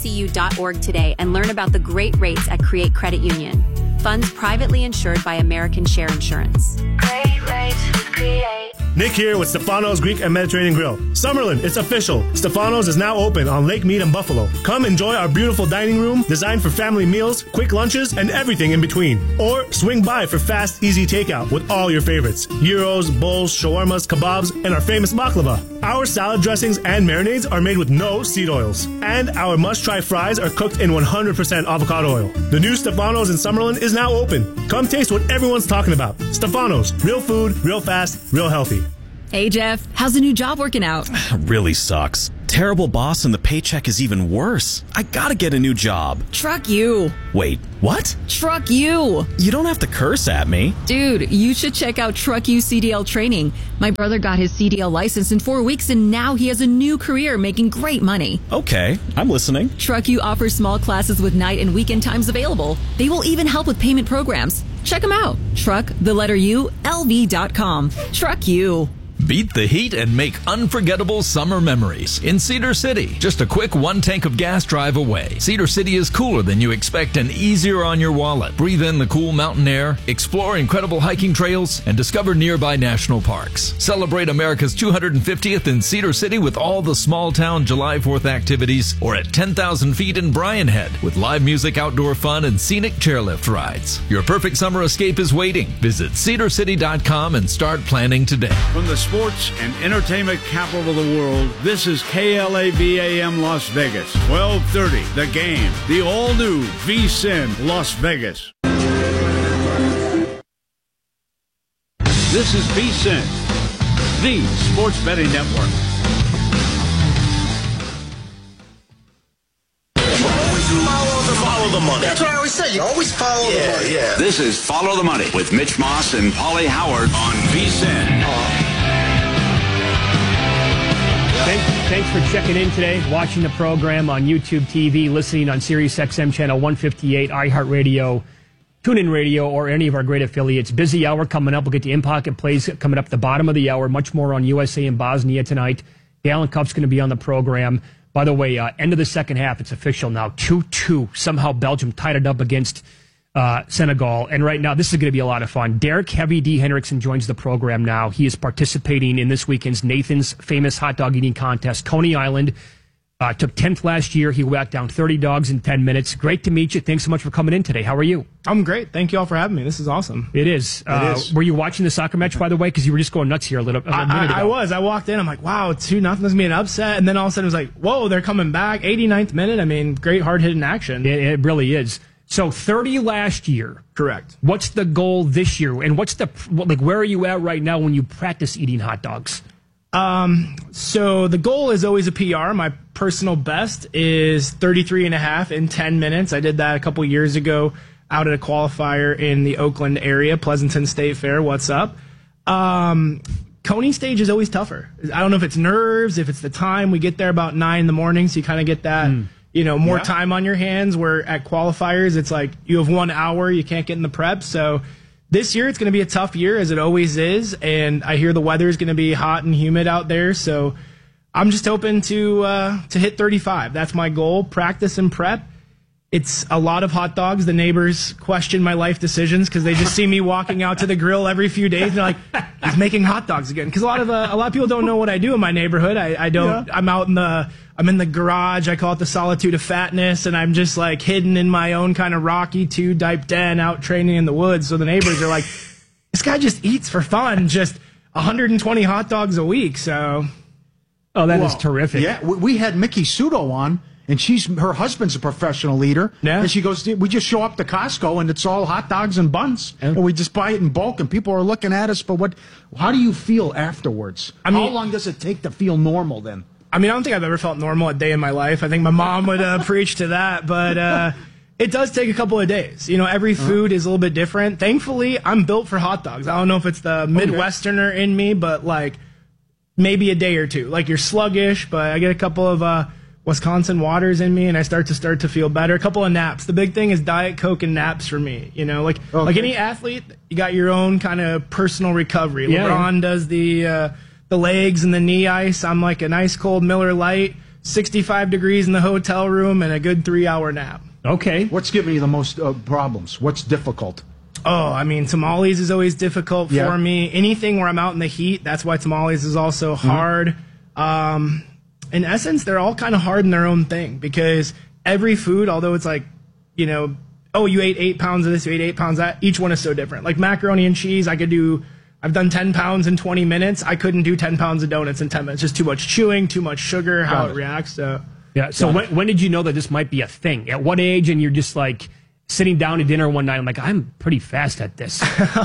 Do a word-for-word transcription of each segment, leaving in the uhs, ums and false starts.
c u dot org today and learn about the great rates at Create Credit Union. Funds privately insured by American Share Insurance. Great rates with Create. Nick here with Stefano's Greek and Mediterranean Grill. Summerlin, it's official. Stefano's is now open on Lake Mead and Buffalo. Come enjoy our beautiful dining room designed for family meals, quick lunches, and everything in between. Or swing by for fast, easy takeout with all your favorites. Gyros, bowls, shawarmas, kebabs, and our famous baklava. Our salad dressings and marinades are made with no seed oils. And our must-try fries are cooked in one hundred percent avocado oil. The new Stefano's in Summerlin is now open. Come taste what everyone's talking about. Stefano's, real food, real fast, real healthy. Hey, Jeff, how's the new job working out? Really sucks. Terrible boss and the paycheck is even worse. I gotta get a new job. Truck you. Wait, what? Truck you. You don't have to curse at me. Dude, you should check out Truck You C D L training. My brother got his C D L license in four weeks and now he has a new career making great money. Okay, I'm listening. Truck You offers small classes with night and weekend times available. They will even help with payment programs. Check them out. Truck, the letter U, L V dot com. Truck You. Beat the heat and make unforgettable summer memories in Cedar City. Just a quick one tank of gas drive away. Cedar City is cooler than you expect and easier on your wallet. Breathe in the cool mountain air, explore incredible hiking trails, and discover nearby national parks. Celebrate America's two hundred fiftieth in Cedar City with all the small town July fourth activities, or at ten thousand feet in Bryan Head with live music, outdoor fun, and scenic chairlift rides. Your perfect summer escape is waiting. Visit cedar city dot com and start planning today. From the sports and entertainment capital of the world, this is K L A V A M Las Vegas. twelve thirty, The Game. The all-new V S I N Las Vegas. This is V S I N, the sports betting network. Follow the, follow the money. That's what I always say. You always follow yeah, the money. Yeah. This is Follow the Money with Mitch Moss and Paulie Howard on V S I N. Uh, Thanks, thanks for checking in today, watching the program on YouTube T V, listening on Sirius X M channel one fifty-eight, iHeartRadio, TuneIn Radio, or any of our great affiliates. Busy hour coming up. We'll get the in-pocket plays coming up at the bottom of the hour. Much more on U S A and Bosnia tonight. The Allen Cup's going to be on the program. By the way, uh, end of the second half, it's official now. two two. Somehow Belgium tied it up against uh, Senegal. And right now, this is going to be a lot of fun. Derek Heavy D. Hendrickson joins the program now. He is participating in this weekend's Nathan's Famous Hot Dog Eating Contest. Coney Island uh, took tenth last year. He whacked down thirty dogs in ten minutes. Great to meet you. Thanks so much for coming in today. How are you? I'm great. Thank you all for having me. This is awesome. It is. It uh, is. Were you watching the soccer match, by the way? Because you were just going nuts here a little a I, minute ago. I, I was. I walked in. I'm like, wow, two nothing. This is going to be an upset. And then all of a sudden it was like, whoa, they're coming back. eighty-ninth minute. I mean, great hard-hitting action. It, it really is. So thirty last year. Correct. What's the goal this year? And what's the, like, where are you at right now when you practice eating hot dogs? Um, so the goal is always a P R. My personal best is thirty-three and a half in ten minutes. I did that a couple years ago out at a qualifier in the Oakland area, Pleasanton State Fair. What's up? Um, Coney stage is always tougher. I don't know if it's nerves, if it's the time. We get there about nine in the morning, so you kind of get that, mm. you know, more yeah. time on your hands, where at qualifiers, it's like you have one hour, you can't get in the prep. So this year, it's going to be a tough year, as it always is, and I hear the weather is going to be hot and humid out there, so I'm just hoping to uh, to hit thirty-five. That's my goal. Practice and prep. It's a lot of hot dogs. The neighbors question my life decisions because they just see me walking out to the grill every few days, and they're like, he's making hot dogs again. Because a lot of uh, a lot of people don't know what I do in my neighborhood. I, I don't. Yeah. I'm out in the. I'm in the garage. I call it the solitude of fatness, and I'm just like hidden in my own kind of Rocky two type den, out training in the woods. So the neighbors are like, this guy just eats for fun, just one hundred twenty hot dogs a week. So, oh, that well, is terrific. Yeah, we had Mickey Sudo on. And she's her husband's a professional eater. Yeah. And she goes, we just show up to Costco and it's all hot dogs and buns. Yeah. And we just buy it in bulk and people are looking at us. But what? How do you feel afterwards? I mean, how long does it take to feel normal then? I mean, I don't think I've ever felt normal a day in my life. I think my mom would uh, preach to that. But uh, it does take a couple of days. You know, every food is a little bit different. Thankfully, I'm built for hot dogs. I don't know if it's the Midwesterner in me, but like maybe a day or two. Like you're sluggish, but I get a couple of uh, Wisconsin waters in me, and I start to start to feel better. A couple of naps. The big thing is Diet Coke and naps for me. You know, like okay. like any athlete, you got your own kind of personal recovery. Yeah, LeBron yeah. does the uh, the legs and the knee ice. I'm like an ice cold Miller Lite. sixty-five degrees in the hotel room, and a good three-hour nap. Okay. What's giving you the most uh, problems? What's difficult? Oh, I mean, tamales is always difficult Yeah. for me. Anything where I'm out in the heat, that's why tamales is also hard. Um, in essence, they're all kind of hard in their own thing because every food, although it's like, you know, oh, you ate eight pounds of this, you ate eight pounds of that, each one is so different. Like macaroni and cheese, I could do, I've done ten pounds in twenty minutes. I couldn't do ten pounds of donuts in ten minutes. Just too much chewing, too much sugar, how Got it it. reacts. So, Yeah. So when, when did you know that this might be a thing? At what age? And you're just like sitting down to dinner one night. I'm like, I'm pretty fast at this.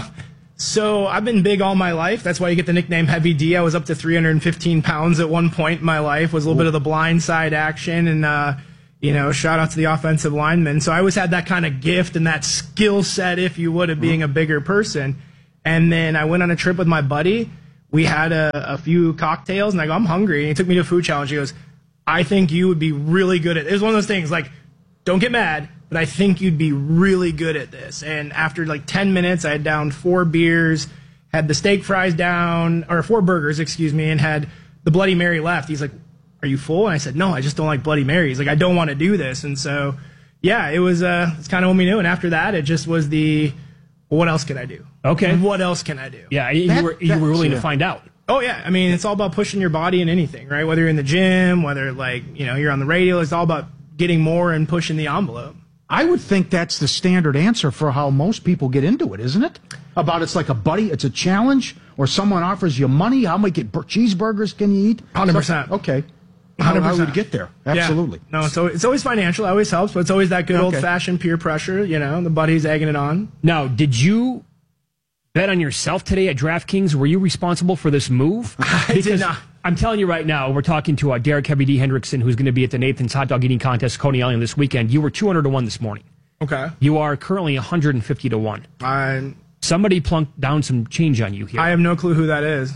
So I've been big all my life. That's why you get the nickname Heavy D. I was up to three hundred fifteen pounds at one point in my life. Was a little bit of the blind side action, and uh, you know, shout out to the offensive linemen. So I always had that kind of gift and that skill set, if you would, of being a bigger person. And then I went on a trip with my buddy. We had a, a few cocktails, and I go, I'm hungry. And he took me to a food challenge. He goes, I think you would be really good at it. It was one of those things like, don't get mad, but I think you'd be really good at this. And after like ten minutes, I had downed four beers, had the steak fries down, or four burgers, excuse me, and had the Bloody Mary left. He's like, are you full? And I said, no, I just don't like Bloody Marys. Like, I don't want to do this. And so, yeah, it was, uh, it's kind of when we knew. And after that, it just was the, well, what else can I do? Okay. What else can I do? Yeah, you, That- were, you were willing yeah. to find out. Oh, yeah. I mean, it's all about pushing your body in anything, right? Whether you're in the gym, whether, like, you know, you're on the radio, it's all about getting more and pushing the envelope. I would think that's the standard answer for how most people get into it, isn't it? About it's like a buddy, it's a challenge, or someone offers you money. How many get bur- cheeseburgers can you eat? one hundred percent. So- okay. one hundred percent. How would get there? Absolutely. Yeah. No, so it's always financial. It always helps, but it's always that good Okay. old-fashioned peer pressure, you know, the buddies egging it on. Now, did you bet on yourself today at DraftKings? Were you responsible for this move? I did not. I'm telling you right now, we're talking to uh, Derek Heavy D. Hendrickson, who's going to be at the Nathan's Hot Dog Eating Contest, Coney Island, this weekend. You were two hundred to one this morning. Okay. You are currently one hundred fifty to one. I'm, Somebody plunked down some change on you here. I have no clue who that is.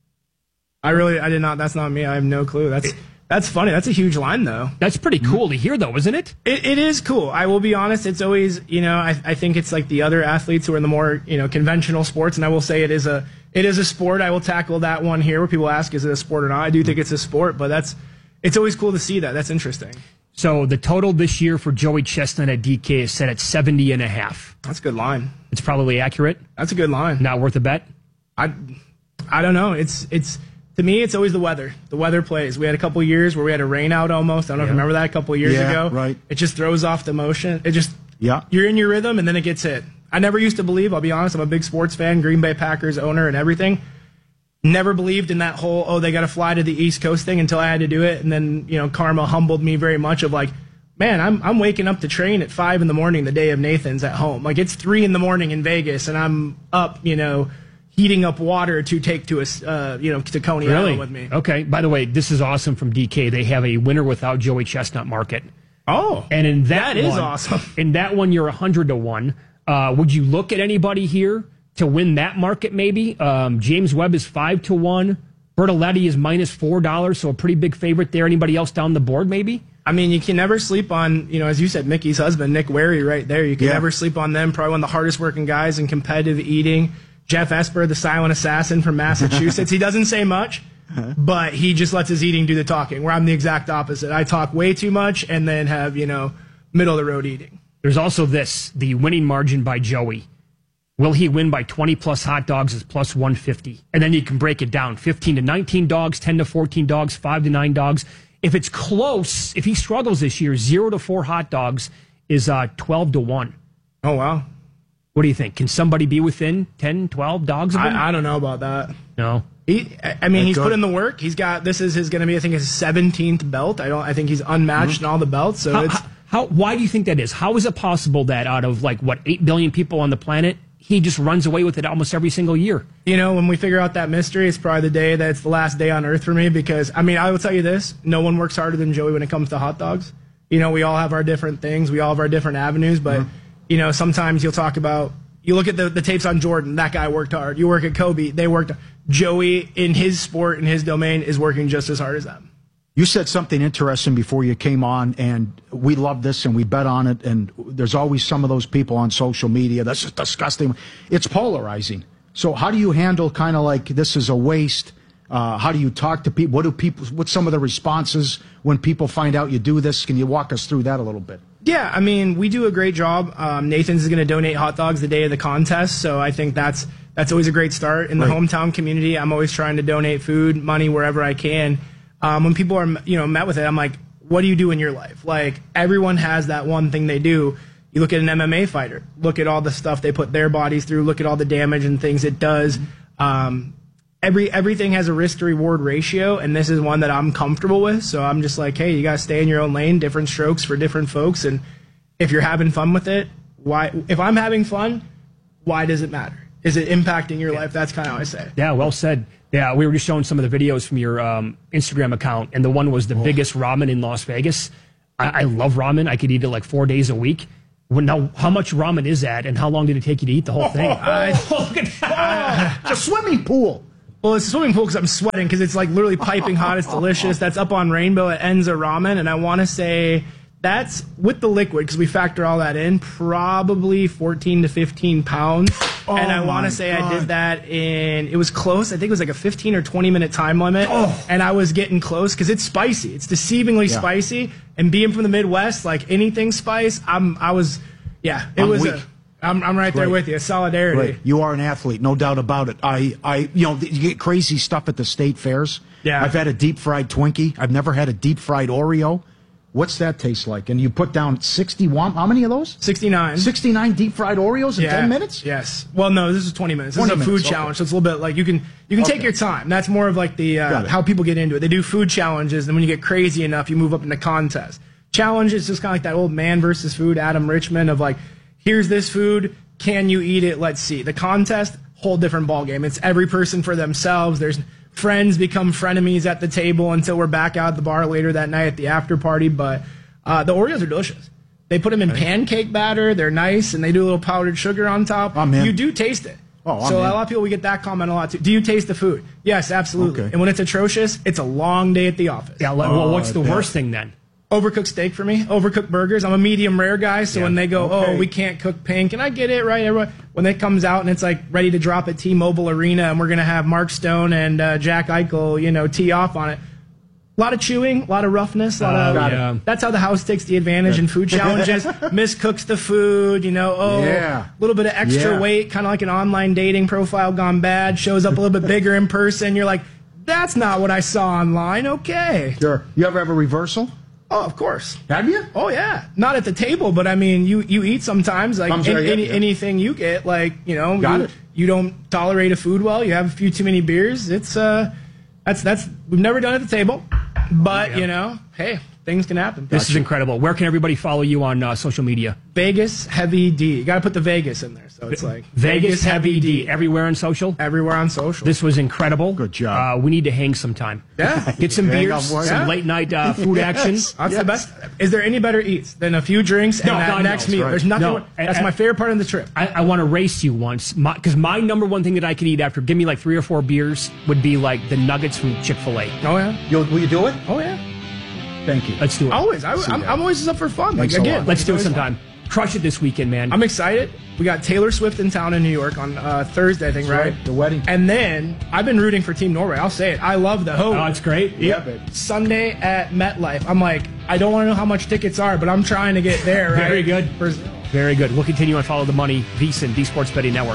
I really, I did not, that's not me. I have no clue. That's that's funny. That's a huge line, though. That's pretty cool to hear, though, isn't it? It, it is cool. I will be honest. It's always, you know, I, I think it's like the other athletes who are in the more, you know, conventional sports. And I will say it is a, it is a sport. I will tackle that one here where people ask, is it a sport or not? I do think it's a sport, but that's, it's always cool to see that. That's interesting. So the total this year for Joey Chestnut at D K is set at seventy and a half. That's a good line. It's probably accurate. That's a good line. Not worth a bet. I, I don't know. It's, it's, to me, it's always the weather. The weather plays. We had a couple years where we had a rain out almost. I don't know if you remember that a couple years Yeah, ago. right. It just throws off the motion. It just, Yeah. you're in your rhythm and then it gets hit. I never used to believe, I'll be honest, I'm a big sports fan, Green Bay Packers owner and everything. Never believed in that whole, oh, they got to fly to the East Coast thing until I had to do it. And then, you know, karma humbled me very much of like, man, I'm I'm waking up to train at five in the morning the day of Nathan's at home. Like it's three in the morning in Vegas and I'm up, you know, heating up water to take to us, uh, you know, to Coney Really? Island with me. Okay. By the way, this is awesome from D K. They have a winner without Joey Chestnut market. Oh, And in that that is one- awesome. In that one, you're one hundred to one. Uh, would you look at anybody here to win that market maybe? Um, James Webb is five to one. Bertoletti is minus four dollars, so a pretty big favorite there. Anybody else down the board maybe? I mean, you can never sleep on, you know, as you said, Mickey's husband, Nick Wary, right there. You can Yeah. never sleep on them. Probably one of the hardest working guys in competitive eating. Jeff Esper, the silent assassin from Massachusetts. He doesn't say much, but he just lets his eating do the talking, where I'm the exact opposite. I talk way too much and then have, you know, middle of the road eating. There's also this, the winning margin by Joey. Will he win by twenty plus hot dogs is plus one fifty. And then you can break it down. fifteen to nineteen dogs, ten to fourteen dogs, five to nine dogs. If it's close, if he struggles this year, zero to four hot dogs is uh, twelve to one. Oh, wow. What do you think? Can somebody be within ten, twelve dogs of him? I, I don't know about that. No. He, I I mean, he's good. put in the work. He's got, this is his going to be, I think, his seventeenth belt. I don't, I think he's unmatched in all the belts. So How, it's, how, how, why do you think that is? How is it possible that out of like, what, eight billion people on the planet, he just runs away with it almost every single year? you know, when we figure out that mystery, it's probably the day that it's the last day on earth for me because, I mean, I will tell you this, no one works harder than Joey when it comes to hot dogs. You know, we all have our different things. We all have our different avenues, but, mm-hmm. you know, sometimes you'll talk about, you look at the, the tapes on Jordan, that guy worked hard. You work at Kobe, they worked. Joey, in his sport, in his domain, is working just as hard as them. You said something interesting before you came on, and we love this and we bet on it, and there's always some of those people on social media. That's just disgusting. It's polarizing. So how do you handle kind of like this is a waste, Uh, how do you talk to people? What do people? What's some of the responses when people find out you do this? Can you walk us through that a little bit? Yeah, I mean, we do a great job. Um, Nathan's is going to donate hot dogs the day of the contest, so I think that's that's always a great start. In the Right. hometown community, I'm always trying to donate food, money, wherever I can. Um, when people are, you know, met with it, I'm like, what do you do in your life? Like, everyone has that one thing they do. You look at an M M A fighter, look at all the stuff they put their bodies through, look at all the damage and things it does. Um, every everything has a risk to reward ratio, and this is one that I'm comfortable with. So I'm just like, hey, you gotta stay in your own lane. Different strokes for different folks, and if you're having fun with it, why? If I'm having fun, why does it matter? Is it impacting your life? That's kind of how I say it. Yeah, well said. Yeah, we were just showing some of the videos from your um, Instagram account, and the one was the oh. biggest ramen in Las Vegas. I, I love ramen. I could eat it like four days a week. Well, now, how much ramen is that, and how long did it take you to eat the whole thing? I, Look at that. It's a swimming pool. Well, it's a swimming pool because I'm sweating because it's like literally piping hot. It's delicious. That's up on Rainbow at Enza Ramen, and I want to say that's with the liquid because we factor all that in, probably fourteen to fifteen pounds. Oh and I want to say God. I did that in, it was close. I think it was like a fifteen or twenty minute time limit. Oh. And I was getting close because it's spicy. It's deceivingly Yeah. spicy. And being from the Midwest, like anything spice, I'm, I was, yeah, it I'm was, weak. a, I'm, I'm right there Right. with you. Solidarity. Right. You are an athlete, no doubt about it. I, I, you know, you get crazy stuff at the state fairs. Yeah. I've had a deep fried Twinkie. I've never had a deep fried Oreo. What's that taste like? And you put down sixty-one, how many of those? sixty-nine. sixty-nine deep fried Oreos in Yeah. ten minutes? Yes. Well, no, this is twenty minutes. This is a twenty food minutes, okay. challenge, so it's a little bit like you can you can take Okay. your time. That's more of like the Got uh, it. how people get into it. They do food challenges, and when you get crazy enough, you move up into contests. Challenge is just kind of like that old man versus food, Adam Richmond, of like, here's this food, can you eat it? Let's see. The contest, whole different ballgame. It's every person for themselves. There's friends become frenemies at the table until we're back out at the bar later that night at the after party, but. Uh, the Oreos are delicious. They put them in pancake batter. They're nice, and they do a little powdered sugar on top. I'm in. You do taste it. Oh, I'm so in. a lot of people, we get that comment a lot too. Do you taste the food? Yes, absolutely. Okay. And when it's atrocious, it's a long day at the office. Yeah, like, well, Oh, what's the I bet. worst thing then? Overcooked steak for me. Overcooked burgers. I'm a medium rare guy, so Yeah. when they go, Okay. oh, we can't cook pink, and I get it, right? Everyone, when it comes out and it's like ready to drop at T-Mobile Arena, and we're gonna have Mark Stone and uh, Jack Eichel, you know, tee off on it. A lot of chewing, a lot of roughness, a lot Oh, of. yeah. That's how the house takes the advantage in food challenges. Miscooks the food, you know. Oh, a Yeah. little bit of extra Yeah. weight, kind of like an online dating profile gone bad. Shows up a little bit bigger in person. You're like, that's not what I saw online. Okay. Sure. You ever have a reversal? Oh, of course. Have you? Oh yeah, not at the table, but I mean, you you eat sometimes. Like Comes any, right in, any, yeah. anything you get, like you know, Got you, it. you don't tolerate a food well. You have a few too many beers. It's uh, that's that's we've never done it at the table, but Yeah. you know, hey, things can happen. This is incredible. Where can everybody follow you on uh, social media? Vegas Heavy D. You got to put the Vegas in there, so it's like Vegas Heavy D. Everywhere on social? everywhere on social. This was incredible. Good job. Uh, we need to hang sometime. yeah, Get some Hang beers, on, boy. some Yeah. late night uh, food action. that's Yes. the best. Is there any better eats than a few drinks and No, that God, next no. meal? Right. There's nothing. No. That's And- my favorite part of the trip. I, I want to race you once because my, my number one thing that I could eat after give me like three or four beers would be like the nuggets from Chick-fil-A. Oh yeah. You'll, will you do it? Oh yeah. Thank you. Let's do it. Always. I, See I'm, that. I'm always just up for fun. Thanks like a again, lot. Let's do it always fun. sometime. Crush it this weekend, man. I'm excited. We got Taylor Swift in town in New York on uh, Thursday, I think, That's right? right, the wedding. And then I've been rooting for Team Norway. I'll say it. I love the hope. Oh, it's great. Yep. Sunday at MetLife. I'm like, I don't want to know how much tickets are, but I'm trying to get there. Right? Very good. Brazil. Very good. We'll continue on Follow the Money, VSiN, the Sports Betting Network.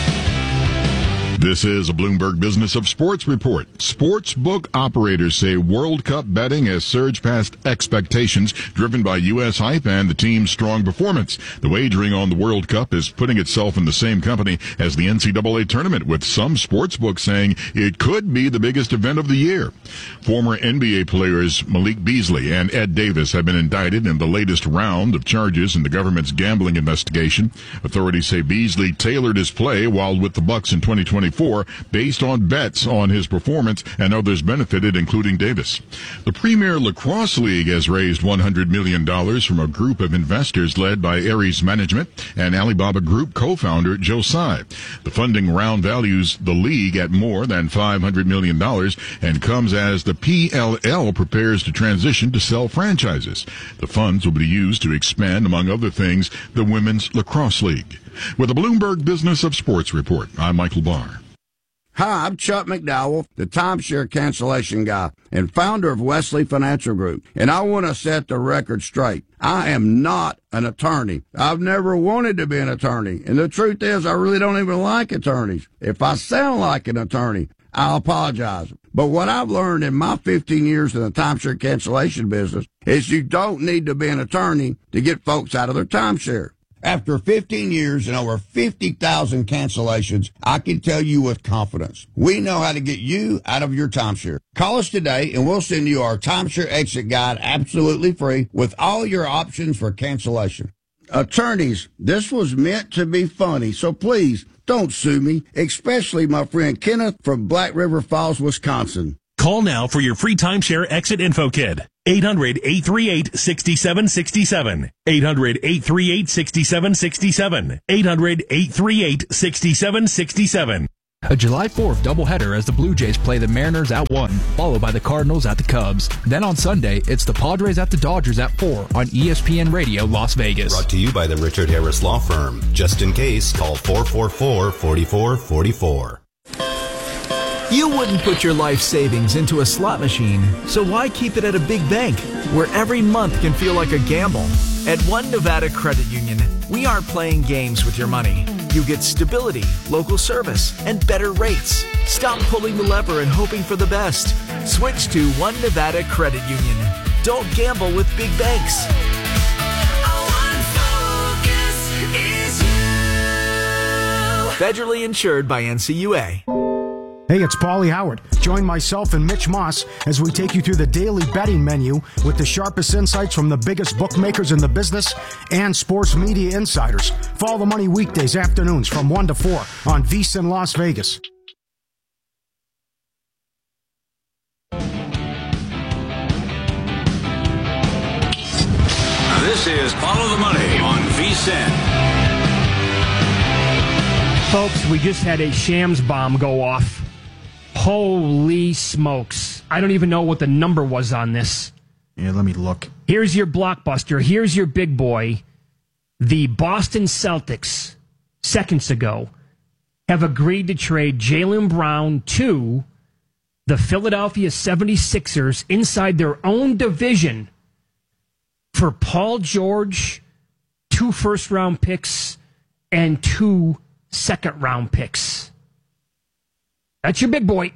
This is a Bloomberg Business of Sports report. Sportsbook operators say World Cup betting has surged past expectations, driven by U S hype and the team's strong performance. The wagering on the World Cup is putting itself in the same company as the N C double A tournament, with some sportsbooks saying it could be the biggest event of the year. Former N B A players Malik Beasley and Ed Davis have been indicted in the latest round of charges in the government's gambling investigation. Authorities say Beasley tailored his play while with the Bucks in twenty twenty-four based on bets on his performance, and others benefited, including Davis. The Premier Lacrosse League has raised one hundred million dollars from a group of investors led by Ares Management and Alibaba Group co-founder Joe Tsai. The funding round values the league at more than five hundred million dollars and comes as the P L L prepares to transition to sell franchises. The funds will be used to expand, among other things, the Women's Lacrosse League. With the Bloomberg Business of Sports report, I'm Michael Barr. Hi, I'm Chuck McDowell, the timeshare cancellation guy and founder of Wesley Financial Group, and I want to set the record straight. I am not an attorney. I've never wanted to be an attorney, and the truth is I really don't even like attorneys. If I sound like an attorney, I'll apologize. But what I've learned in my fifteen years in the timeshare cancellation business is you don't need to be an attorney to get folks out of their timeshare. After fifteen years and over fifty thousand cancellations, I can tell you with confidence, we know how to get you out of your timeshare. Call us today and we'll send you our timeshare exit guide absolutely free with all your options for cancellation. Attorneys, this was meant to be funny, so please don't sue me, especially my friend Kenneth from Black River Falls, Wisconsin. Call now for your free timeshare exit info kit. eight hundred, eight three eight, six seven six seven. eight hundred, eight three eight, six seven six seven. eight hundred, eight three eight, six seven six seven. A July fourth doubleheader as the Blue Jays play the Mariners at one, followed by the Cardinals at the Cubs. Then on Sunday, it's the Padres at the Dodgers at four on E S P N Radio Las Vegas. Brought to you by the Richard Harris Law Firm. Just in case, call four four four, four four four four. You wouldn't put your life savings into a slot machine, so why keep it at a big bank where every month can feel like a gamble? At One Nevada Credit Union, we aren't playing games with your money. You get stability, local service, and better rates. Stop pulling the lever and hoping for the best. Switch to One Nevada Credit Union. Don't gamble with big banks. Federally insured by N C U A. Hey, it's Paulie Howard. Join myself and Mitch Moss as we take you through the daily betting menu with the sharpest insights from the biggest bookmakers in the business and sports media insiders. Follow the money weekdays afternoons from one to four on VSiN Las Vegas. This is Follow the Money on VSiN. Folks, we just had a Shams bomb go off. Holy smokes. I don't even know what the number was on this. Yeah, let me look. Here's your blockbuster. Here's your big boy. The Boston Celtics, seconds ago, have agreed to trade Jaylen Brown to the Philadelphia seventy-sixers inside their own division for Paul George, two first-round picks, and two second-round picks. That's your big boy.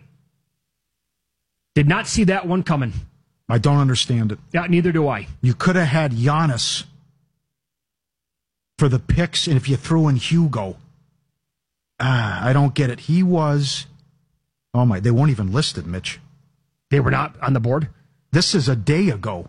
Did not see that one coming. I don't understand it. Yeah, neither do I. You could have had Giannis for the picks, and if you threw in Hugo. Ah, I don't get it. He was... Oh, my, they weren't even listed, Mitch. They were not on the board? This is a day ago.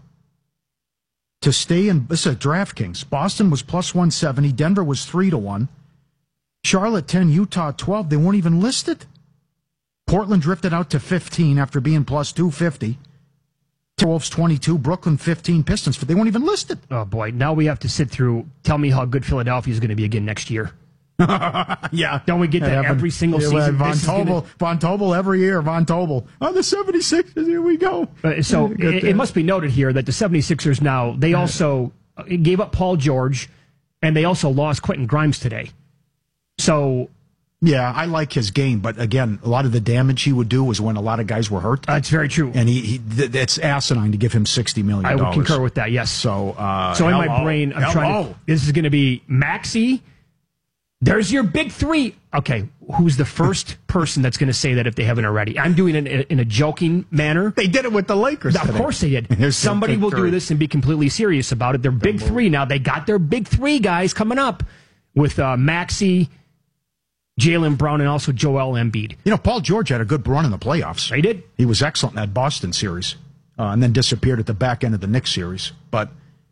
To stay in... This is a DraftKings. Boston was plus one seventy. Denver was three to one. Charlotte ten, Utah twelve. They weren't even listed. Portland drifted out to fifteen after being plus two fifty. Wolves twenty-two, Brooklyn fifteen, Pistons, but they weren't even listed. Oh, boy. Now we have to sit through, tell me how good Philadelphia is going to be again next year. Yeah. Don't we get that yeah, every single yeah, season? Von Tobel, gonna... Von Tobel every year, Von Tobel. On the seventy-sixers, here we go. Uh, so it, it must be noted here that the seventy-sixers now, they also gave up Paul George, and they also lost Quentin Grimes today. So... Yeah, I like his game, but again, a lot of the damage he would do was when a lot of guys were hurt. That's very true. And he, he th- it's asinine to give him sixty million dollars. I would concur with that, yes. So, uh, so in hello. my brain, I'm hello. trying to... This is going to be Maxey. There's your big three. Okay, who's the first person that's going to say that if they haven't already? I'm doing it in a, in a joking manner. They did it with the Lakers Of today. course they did. Here's Somebody will three. do this and be completely serious about it. They're big three now. They got their big three guys coming up with uh, Maxey, Jaylen Brown, and also Joel Embiid. You know, Paul George had a good run in the playoffs. He did. He was excellent in that Boston series, uh, and then disappeared at the back end of the Knicks series. But,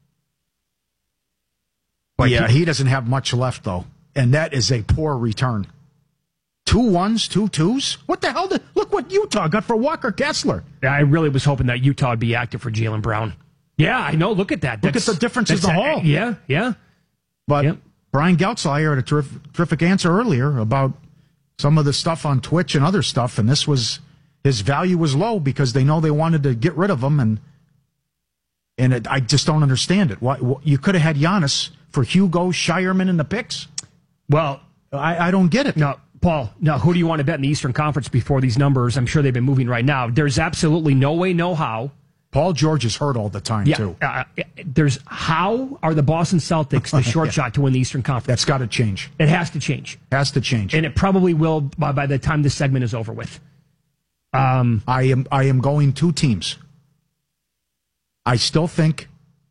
but yeah, he doesn't have much left, though, and that is a poor return. Two ones, two twos? What the hell? Did, look what Utah got for Walker Kessler. Yeah, I really was hoping that Utah would be active for Jaylen Brown. Yeah, I know. Look at that. Look That's, at the differences in the hall. Yeah, yeah. But... Yep. Brian Geltzeier had a terrific, terrific answer earlier about some of the stuff on Twitch and other stuff, and this was his value was low because they know they wanted to get rid of him, and and it, I just don't understand it. Why you could have had Giannis for Hugo, Shireman, and the picks? Well, I, I don't get it. No, Paul, now who do you want to bet in the Eastern Conference before these numbers? I'm sure they've been moving right now. There's absolutely no way, no how. Paul George is hurt all the time, yeah, too. Uh, there's how are the Boston Celtics the short yeah. shot to win the Eastern Conference? That's got to change. It has to change. Has to change. And it probably will by, by the time this segment is over with. Um, I am I am going two teams. I still think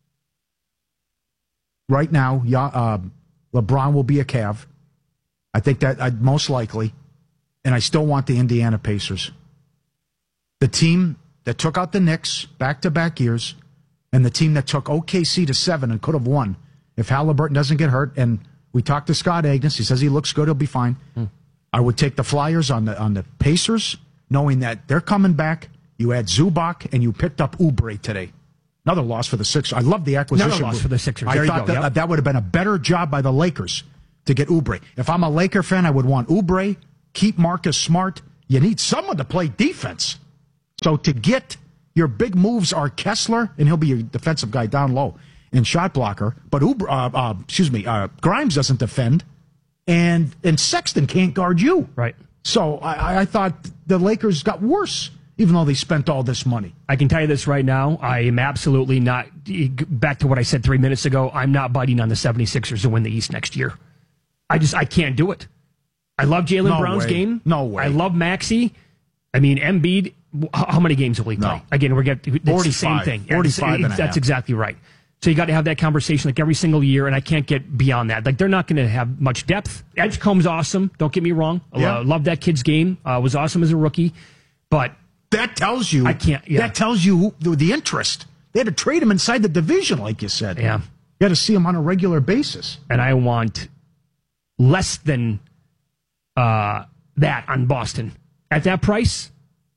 right now yeah, uh, LeBron will be a Cav. I think that I'd most likely. And I still want the Indiana Pacers. The team that took out the Knicks back-to-back years, and the team that took O K C to seven and could have won if Halliburton doesn't get hurt. And we talked to Scott Agnes. He says he looks good. He'll be fine. Hmm. I would take the Flyers on the on the Pacers, knowing that they're coming back. You had Zubac, and you picked up Oubre today. Another loss for the Sixers. I love the acquisition. Another loss for the Sixers. I there thought you go. that, Yep. that would have been a better job by the Lakers to get Oubre. If I'm a Laker fan, I would want Oubre, keep Marcus Smart. You need someone to play defense. So to get your big moves are Kessler, and he'll be your defensive guy down low and shot blocker. But Oubre, uh, uh, excuse me, uh, Grimes doesn't defend, and and Sexton can't guard you. Right. So I, I thought the Lakers got worse, even though they spent all this money. I can tell you this right now. I am absolutely not, back to what I said three minutes ago, I'm not biting on the 76ers to win the East next year. I just, I can't do it. I love Jaylen No Brown's way. game. No way. I love Maxey. I mean, Embiid, how many games will he play? No. Again, we're getting it's the same forty-five. thing. forty-five and a That's half. exactly right. So you got to have that conversation like every single year, and I can't get beyond that. Like, they're not going to have much depth. Edgecombe's awesome. Don't get me wrong. Yeah. Uh, love that kid's game. Uh, was awesome as a rookie. But that tells you I can't. Yeah. That tells you the, the interest. They had to trade him inside the division, like you said. Yeah. You got to see him on a regular basis. And I want less than uh, that on Boston. At that price,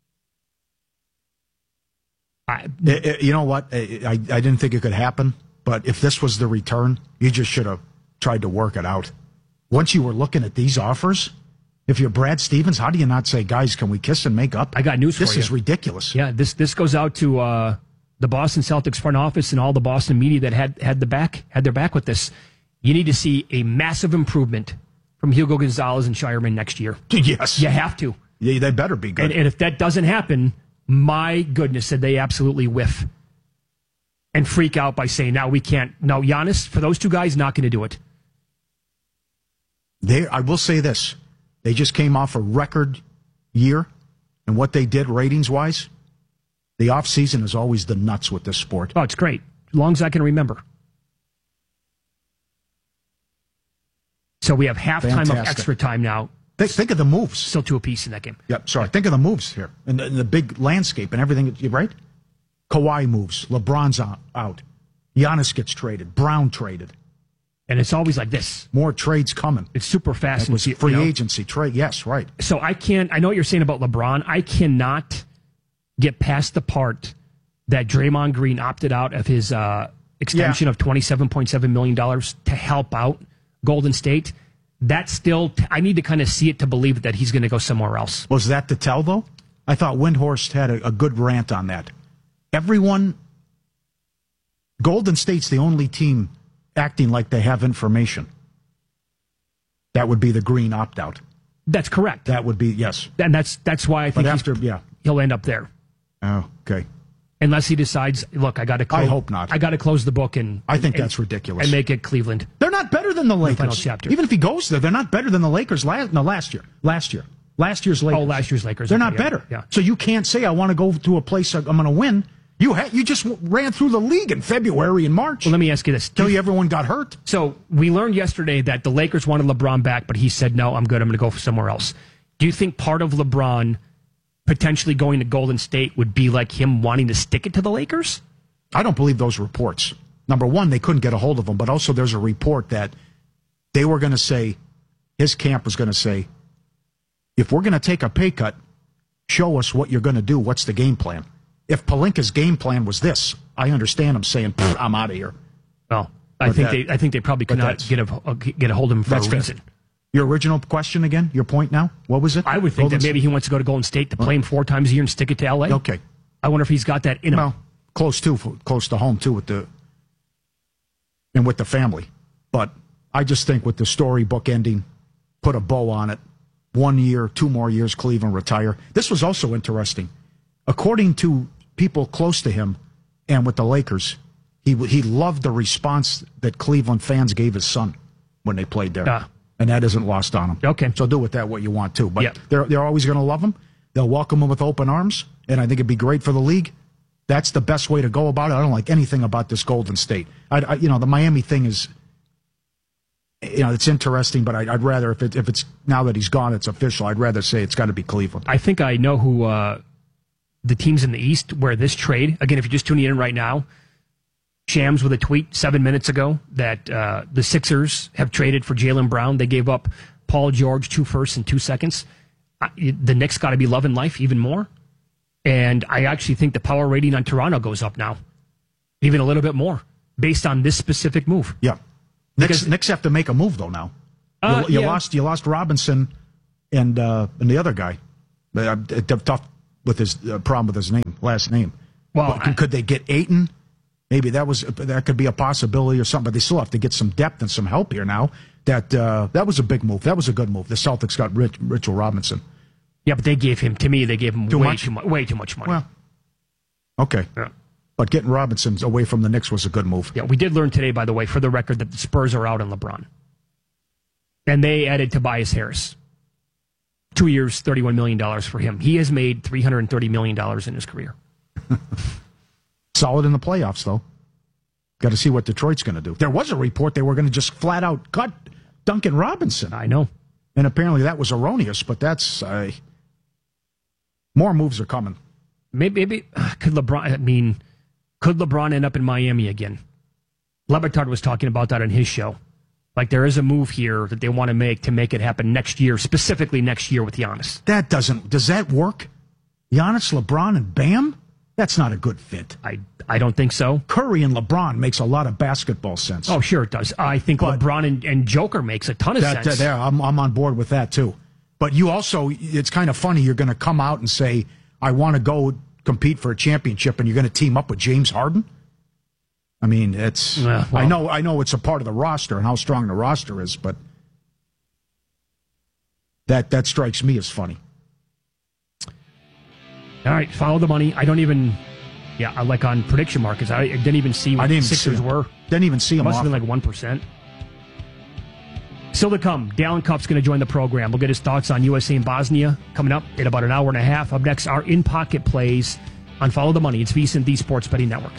I, It- it- you know what? I, I I didn't think it could happen, but if this was the return, you just should have tried to work it out. Once you were looking at these offers, if you're Brad Stevens, how do you not say, guys, can we kiss and make up? I got news for This you. is ridiculous. Yeah, this this goes out to uh, the Boston Celtics front office and all the Boston media that had had the back had their back with this. You need to see a massive improvement from Hugo Gonzalez and Shireman next year. Yes. You have to. Yeah, they better be good. And, and if that doesn't happen, my goodness, did they absolutely whiff and freak out by saying, now we can't. No, Giannis, for those two guys, not going to do it. They, I will say this. They just came off a record year, and what they did ratings-wise, the offseason is always the nuts with this sport. Oh, it's great. As long as I can remember. So we have halftime of Fantastic. extra time now. Think, think of the moves. Still two apiece in that game. Yep, sorry. Think of the moves here and the, and the big landscape and everything, right? Kawhi moves. LeBron's out. out. Giannis gets traded. Brown traded. And it's always like this. More trades coming. It's super fast. That was You free know? agency trade. Yes, right. So I can't, I know what you're saying about LeBron. I cannot get past the part that Draymond Green opted out of his uh, extension Yeah. of twenty-seven point seven million dollars to help out Golden State. That's still, I need to kind of see it to believe that he's going to go somewhere else. Was that to tell, though? I thought Windhorst had a, a good rant on that. Everyone, Golden State's the only team acting like they have information. That would be the Green opt-out. That's correct. That would be, yes. And that's that's why I think But he's- after, yeah. he'll end up there. Oh, okay. Unless he decides, look, I got to close. I hope not. I got to close the book and I think and- that's ridiculous. And make it Cleveland. They're not better than the Lakers. final chapter. Even if he goes there, they're not better than the Lakers last, no, last year. Last year. Last year's Lakers. Oh, last year's Lakers. They're Okay, not yeah, better. yeah. So you can't say, I want to go to a place I'm going to win. You ha- you just ran through the league in February and March. Well, let me ask you this. Tell you everyone got hurt. So we learned yesterday that the Lakers wanted LeBron back, but he said, no, I'm good. I'm going to go somewhere else. Do you think part of LeBron potentially going to Golden State would be like him wanting to stick it to the Lakers? I don't believe those reports. Number one, they couldn't get a hold of him, but also there's a report that they were going to say, his camp was going to say, if we're going to take a pay cut, show us what you're going to do. What's the game plan? If Pelinka's game plan was this, I understand him saying, I'm out of here. Well, I But think that- they I think they probably could but not that's- get a get a hold of him for That's a fair. reason. Your original question again? Your point now? What was it? I would think Golden that maybe he wants to go to Golden State to play him four times a year and stick it to L A. Okay. I wonder if he's got that in him. Well, close to close to home too with the and with the family. But I just think with the storybook ending, put a bow on it. one year, two more years, Cleveland retire. This was also interesting. According to people close to him and with the Lakers, he he loved the response that Cleveland fans gave his son when they played there. Uh, and that isn't lost on him. Okay. So do with that what you want, too. But yep. they're, they're always going to love him. They'll welcome him with open arms, and I think it'd be great for the league. That's the best way to go about it. I don't like anything about this Golden State. I, I, you know, the Miami thing is, you know, it's interesting, but I'd, I'd rather, if, it, if it's now that he's gone, it's official, I'd rather say it's got to be Cleveland. I think I know who uh, the teams in the East where this trade, again, if you're just tuning in right now, Shams with a tweet seven minutes ago that uh, the Sixers have traded for Jaylen Brown. They gave up Paul George, two firsts and two seconds. Uh, the Knicks got to be loving life even more. And I actually think the power rating on Toronto goes up now, even a little bit more, based on this specific move. Yeah. Knicks, Knicks have to make a move, though, now. Uh, you, you, yeah. lost, you lost Robinson and uh, and the other guy. Uh, tough with his uh, problem with his name, last name. Well, but, I, could they get Ayton? Maybe that was that could be a possibility or something, but they still have to get some depth and some help here now. That uh, that was a big move. That was a good move. The Celtics got Rich, Mitchell Robinson. Yeah, but they gave him, to me, they gave him too way much? too much, way too much money. Well, okay. Yeah. But getting Robinson away from the Knicks was a good move. Yeah, we did learn today, by the way, for the record, that the Spurs are out on LeBron. And they added Tobias Harris. Two years, thirty-one million dollars for him. He has made three hundred thirty million dollars in his career. Solid in the playoffs, though. Got to see what Detroit's going to do. There was a report they were going to just flat out cut Duncan Robinson. I know. And apparently that was erroneous, but that's... Uh, more moves are coming. Maybe, maybe uh, could LeBron, I mean, could LeBron end up in Miami again? Le Batard was talking about that on his show. Like, there is a move here that they want to make to make it happen next year, specifically next year with Giannis. That doesn't, does that work? Giannis, LeBron, and Bam? That's not a good fit. I I don't think so. Curry and LeBron makes a lot of basketball sense. Oh, sure it does. I think but LeBron and, and Joker makes a ton of that, sense. That, there, I'm, I'm on board with that, too. But you also, it's kind of funny, you're going to come out and say, I want to go compete for a championship, and you're going to team up with James Harden? I mean, it's, uh, well, I know I know it's a part of the roster and how strong the roster is, but that that strikes me as funny. All right, follow the money. I don't even, yeah, I like on prediction markets, I didn't even see what I didn't the Sixers see were. Didn't even see them. Must have been like one percent. Still to come, Dallin Cuff's going to join the program. We'll get his thoughts on U S A and Bosnia coming up in about an hour and a half. Up next, our in-pocket plays on Follow the Money. It's VSiN, the Sports Betting Network.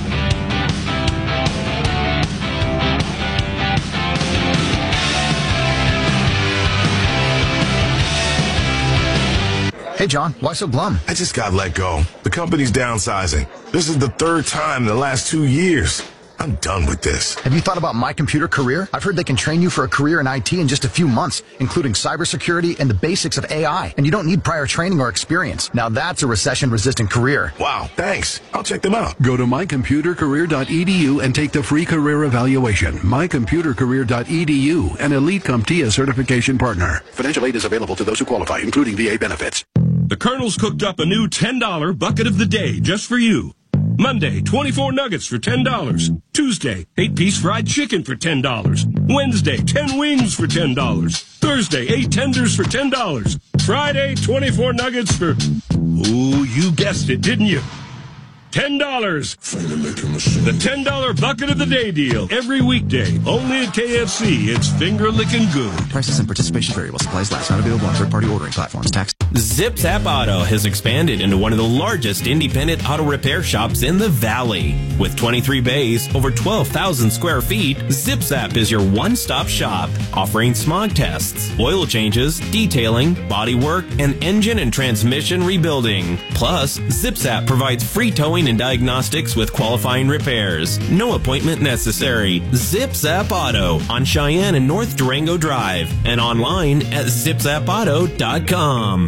Hey, John, why so glum? I just got let go. The company's downsizing. This is the third time in the last two years. I'm done with this. Have you thought about My Computer Career? I've heard they can train you for a career in I T in just a few months, including cybersecurity and the basics of A I. And you don't need prior training or experience. Now that's a recession-resistant career. Wow, thanks. I'll check them out. Go to my computer career dot e d u and take the free career evaluation. my computer career dot e d u, an Elite CompTIA certification partner. Financial aid is available to those who qualify, including V A benefits. The Colonel's cooked up a new ten dollar bucket of the day just for you. Monday, twenty-four nuggets for ten dollars. Tuesday, eight-piece fried chicken for ten dollars. Wednesday, ten wings for ten dollars. Thursday, eight tenders for ten dollars. Friday, twenty-four nuggets for... Ooh, you guessed it, didn't you? ten dollars. The ten dollar bucket of the day deal. Every weekday. Only at K F C. It's finger-licking good. Prices and participation vary while supplies last. Not available on third-party ordering platforms. Tax. ZipZap Auto has expanded into one of the largest independent auto repair shops in the Valley. With twenty-three bays, over twelve thousand square feet, ZipZap is your one-stop shop, offering smog tests, oil changes, detailing, body work, and engine and transmission rebuilding. Plus, ZipZap provides free towing and diagnostics with qualifying repairs. No appointment necessary. ZipZap Auto on Cheyenne and North Durango Drive and online at zip zap auto dot com.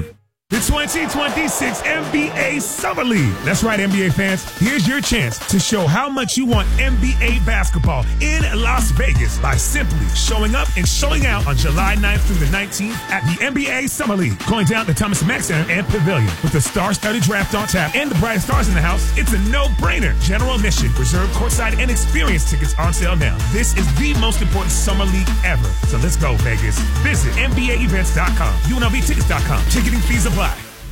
The twenty twenty-six N B A Summer League. That's right, N B A fans. Here's your chance to show how much you want N B A basketball in Las Vegas by simply showing up and showing out on July ninth through the nineteenth at the N B A Summer League. Going down to Thomas Mack Center and Pavilion. With the star-studded draft on tap and the brightest stars in the house, it's a no-brainer. General admission, reserved courtside, and experience tickets on sale now. This is the most important summer league ever. So let's go, Vegas. Visit N B A events dot com, U N L V tickets dot com. Ticketing fees apply.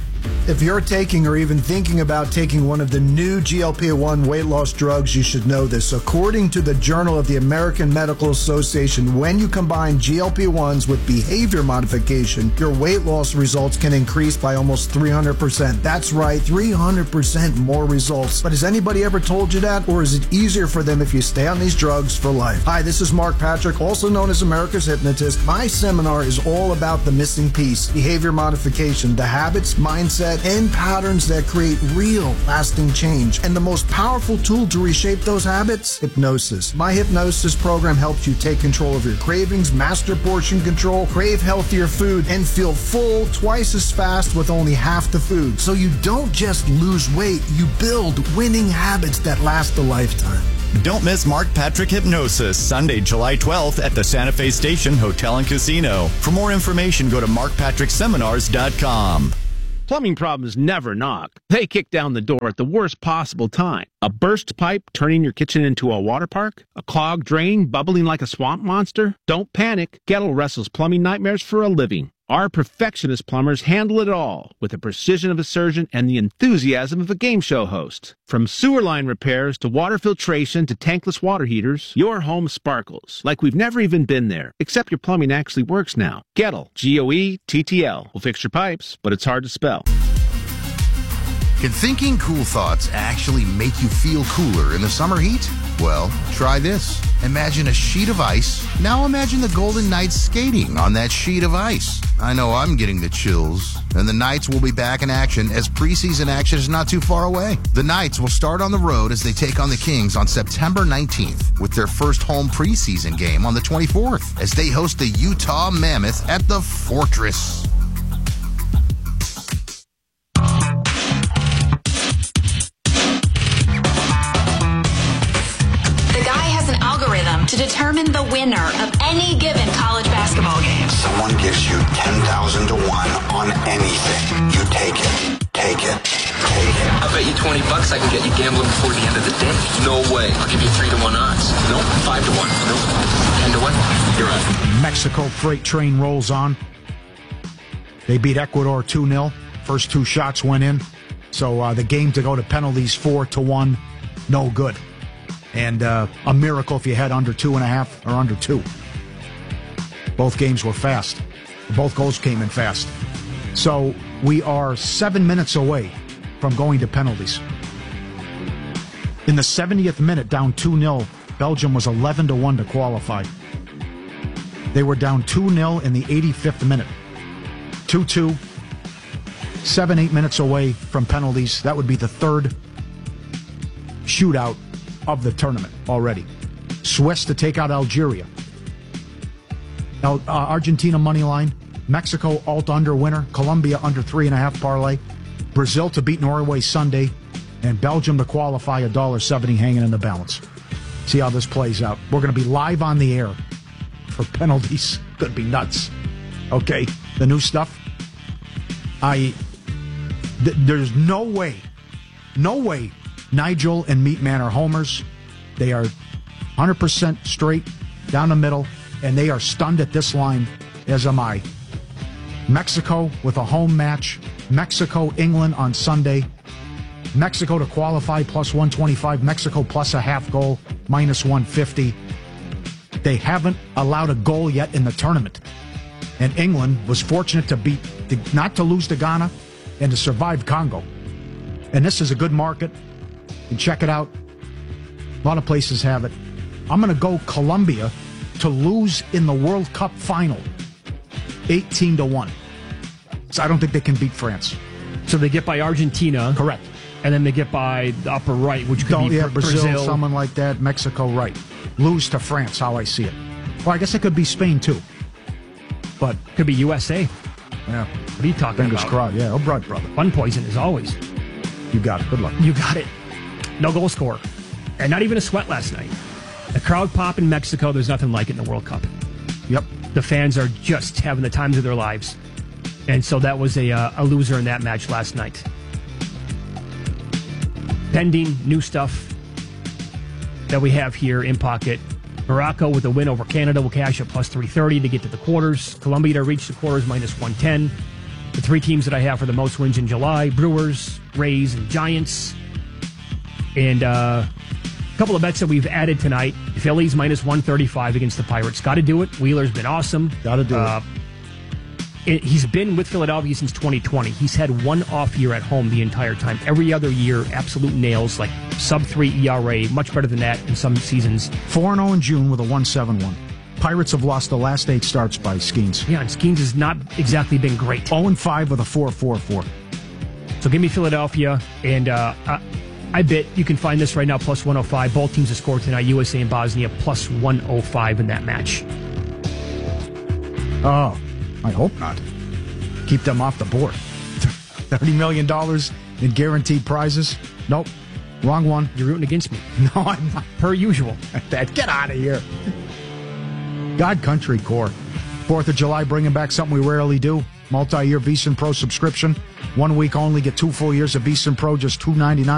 If you're taking or even thinking about taking one of the new G L P one weight loss drugs, you should know this. According to the Journal of the American Medical Association, when you combine G L P ones with behavior modification, your weight loss results can increase by almost three hundred percent. That's right, three hundred percent more results. But has anybody ever told you that? Or is it easier for them if you stay on these drugs for life? Hi, this is Mark Patrick, also known as America's Hypnotist. My seminar is all about the missing piece, behavior modification, the habits, mindset, and patterns that create real lasting change. And the most powerful tool to reshape those habits? Hypnosis. My hypnosis program helps you take control of your cravings, master portion control, crave healthier food, and feel full twice as fast with only half the food. So you don't just lose weight, you build winning habits that last a lifetime. Don't miss Mark Patrick Hypnosis, Sunday, July twelfth at the Santa Fe Station Hotel and Casino. For more information, go to mark patrick seminars dot com. Plumbing problems never knock. They kick down the door at the worst possible time. A burst pipe turning your kitchen into a water park? A clogged drain bubbling like a swamp monster? Don't panic. Gettle wrestles plumbing nightmares for a living. Our perfectionist plumbers handle it all with the precision of a surgeon and the enthusiasm of a game show host. From sewer line repairs to water filtration to tankless water heaters, your home sparkles like we've never even been there, except your plumbing actually works now. Gettle, G O E T T L. Will fix your pipes, but it's hard to spell. Can thinking cool thoughts actually make you feel cooler in the summer heat? Well, try this. Imagine a sheet of ice. Now imagine the Golden Knights skating on that sheet of ice. I know I'm getting the chills. And the Knights will be back in action as preseason action is not too far away. The Knights will start on the road as they take on the Kings on September nineteenth with their first home preseason game on the twenty-fourth as they host the Utah Mammoth at the Fortress. To determine the winner of any given college basketball game. Someone gives you ten thousand to one on anything. You take it. Take it. Take it. I'll bet you twenty bucks I can get you gambling before the end of the day. No way. I'll give you three to one odds. Nope. five to one. Nope. ten to one. You're right. Mexico freight train rolls on. They beat Ecuador two nil. First two shots went in. So uh, the game to go to penalties four to one. No good. And uh, a miracle if you had under two and a half or under two. Both games were fast. Both goals came in fast. So we are seven minutes away from going to penalties. In the seventieth minute, down two nil, Belgium was eleven to one to qualify. They were down two nil in the eighty-fifth minute. two two. Seven, eight minutes away from penalties. That would be the third shootout of the tournament already. Swiss to take out Algeria. El, uh, Argentina money line. Mexico alt under winner. Colombia under three and a half parlay. Brazil to beat Norway Sunday. And Belgium to qualify, a dollar seventy hanging in the balance. See how this plays out. We're going to be live on the air for penalties. Could be nuts. Okay, the new stuff. I. Th- there's no way, no way Nigel and Meatman are homers. They are one hundred percent straight down the middle, and they are stunned at this line, as am I. Mexico with a home match. Mexico, England on Sunday. Mexico to qualify, plus one twenty-five. Mexico plus a half goal, minus one fifty. They haven't allowed a goal yet in the tournament. And England was fortunate to beat, to, not to lose to Ghana, and to survive Congo. And this is a good market. You can check it out. A lot of places have it. I'm going to go Colombia to lose in the World Cup final, eighteen to one. So I don't think they can beat France. So they get by Argentina. Correct. And then they get by the upper right, which could don't, be yeah, Brazil, Brazil, someone like that. Mexico, right. Lose to France, how I see it. Well, I guess it could be Spain, too. But could be U S A. Yeah. What are you talking Fingers about? crossed. Yeah, oh, bright brother. Fun poison as always. You got it. Good luck. You got it. No goal scorer. And not even a sweat last night. The crowd pop in Mexico, there's nothing like it in the World Cup. Yep. The fans are just having the times of their lives. And so that was a, uh, a loser in that match last night. Pending new stuff that we have here in pocket. Morocco with a win over Canada will cash at plus three thirty to get to the quarters. Colombia to reach the quarters minus one ten. The three teams that I have for the most wins in July, Brewers, Rays, and Giants. And uh, a couple of bets that we've added tonight. Phillies minus one thirty-five against the Pirates. Got to do it. Wheeler's been awesome. Got to do uh, it. it. He's been with Philadelphia since twenty twenty. He's had one off year at home the entire time. Every other year, absolute nails, like sub three E R A, much better than that in some seasons. four and oh in June with a one seven one. Pirates have lost the last eight starts by Skeens. Yeah, and Skeens has not exactly been great. oh and five with a four four four. So give me Philadelphia, and uh, I, I bet you can find this right now, plus one oh five. Both teams to score tonight, U S A and Bosnia, plus one oh five in that match. Oh, I hope not. Keep them off the board. thirty million dollars in guaranteed prizes? Nope. Wrong one. You're rooting against me. No, I'm not. Per usual. Get out of here. God Country Corps. fourth of July bringing back something we rarely do. Multi-year VEASAN Pro subscription. One week only, get two full years of VEASAN Pro, just two ninety-nine.